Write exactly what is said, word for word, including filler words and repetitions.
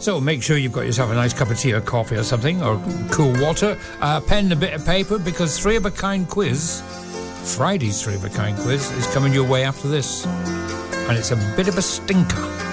So make sure you've got yourself a nice cup of tea or coffee or something, or cool water, a pen and a bit of paper, because Three of a Kind quiz, Friday's Three of a Kind quiz, is coming your way after this. And it's a bit of a stinker.